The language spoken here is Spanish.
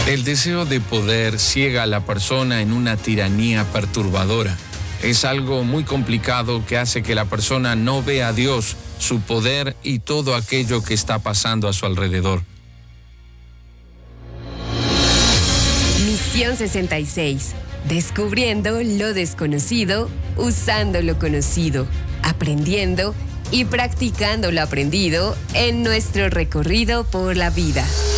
El deseo de poder ciega a la persona en una tiranía perturbadora. Es algo muy complicado que hace que la persona no vea a Dios, su poder y todo aquello que está pasando a su alrededor. Misión 66. Descubriendo lo desconocido, usando lo conocido, aprendiendo y practicando lo aprendido en nuestro recorrido por la vida.